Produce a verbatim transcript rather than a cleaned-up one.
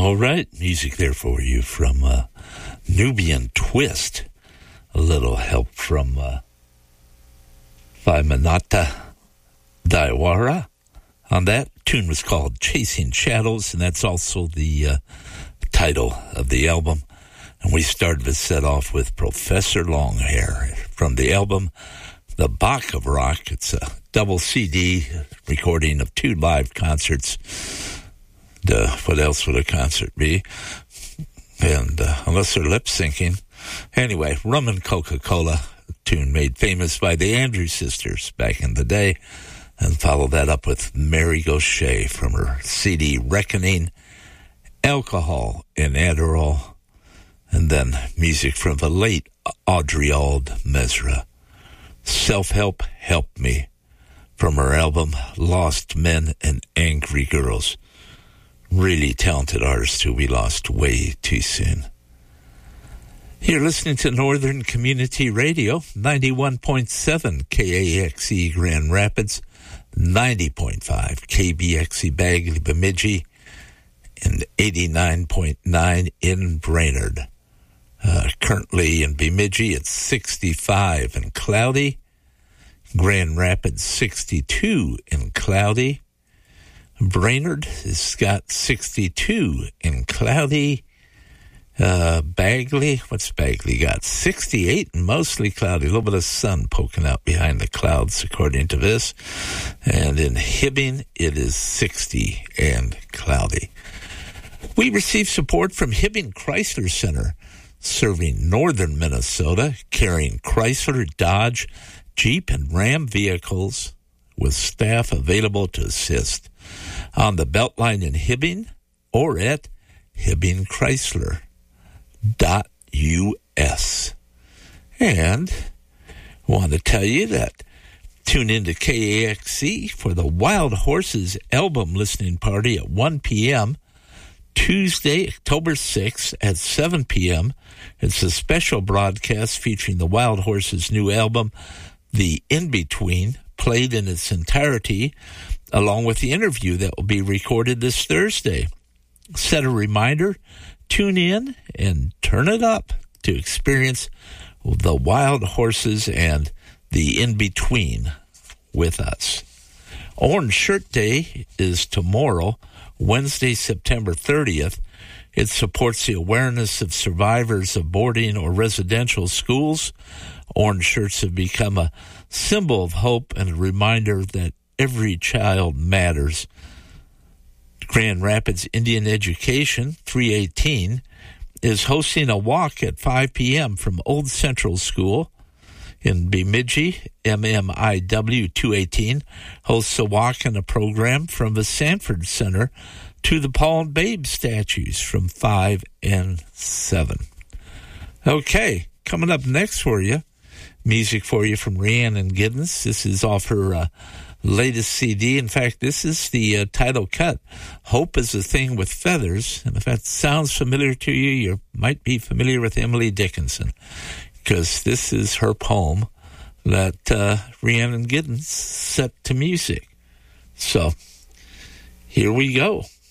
All right, music there for you from uh, Nubian Twist. A little help from uh, Vaimanata Daiwara. On that, tune was called Chasing Shadows, and that's also the uh, title of the album. And we started the set off with Professor Longhair from the album The Bach of Rock. It's a double C D recording of two live concerts. The, what else would a concert be? And uh, unless they're lip syncing. Anyway, Rum and Coca-Cola, a tune made famous by the Andrews Sisters back in the day. And follow that up with Mary Gauthier from her C D Reckoning, Alcohol and Adderall. And then music from the late Audrey Auld Mesra, Self-Help, Help Me, from her album Lost Men and Angry Girls. Really talented artist who we lost way too soon. You're listening to Northern Community Radio, ninety-one point seven K A X E Grand Rapids, ninety point five K B X E Bagley Bemidji, and eighty-nine point nine in Brainerd. Uh, currently in Bemidji, it's sixty-five and cloudy. Grand Rapids, sixty-two and cloudy. Brainerd has got sixty-two and cloudy. Uh, Bagley, what's Bagley got? sixty-eight and mostly cloudy. A little bit of sun poking out behind the clouds, according to this. And in Hibbing, it is sixty and cloudy. We received support from Hibbing Chrysler Center, serving northern Minnesota, carrying Chrysler, Dodge, Jeep, and Ram vehicles with staff available to assist on the Beltline in Hibbing or at Hibbing Chrysler dot U S. And I want to tell you that tune into K A X C for the Wild Horses album listening party at one p.m. Tuesday, October sixth at seven p.m. It's a special broadcast featuring the Wild Horses' new album, The In-Between, played in its entirety, along with the interview that will be recorded this Thursday. Set a reminder, tune in, and turn it up to experience the Wild Horses and the In-Between with us. Orange Shirt Day is tomorrow, Wednesday, September thirtieth. It supports the awareness of survivors of boarding or residential schools. Orange shirts have become a symbol of hope and a reminder that every child matters. Grand Rapids Indian Education, three eighteen, is hosting a walk at five p.m. from Old Central School. In Bemidji, M M I W two eighteen hosts a walk and a program from the Sanford Center to the Paul and Babe statues from five and seven. Okay, coming up next for you, music for you from Rhiannon Giddens. This is off her uh, latest C D. In fact, this is the uh, title cut, Hope is a Thing with Feathers. And if that sounds familiar to you, you might be familiar with Emily Dickinson, because this is her poem that uh, Rhiannon Giddens set to music. So, here we go.